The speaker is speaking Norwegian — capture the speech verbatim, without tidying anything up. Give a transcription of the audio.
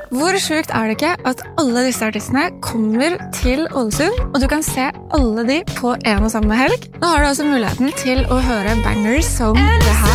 Hvor sjukt er det ikke at alle disse artistene kommer til Ålesund, og du kan se alle de på en og samme helg? Nå har du også muligheten til å høre bangers som det her.